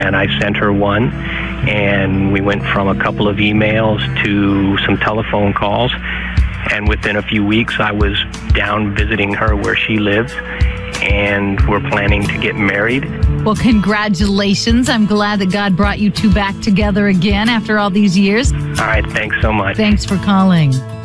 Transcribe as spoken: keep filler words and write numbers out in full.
and I sent her one, and we went from a couple of emails to some telephone calls, and within a few weeks I was down visiting her where she lives, and we're planning to get married. Well, congratulations. I'm glad that God brought you two back together again after all these years. All right, thanks so much. Thanks for calling.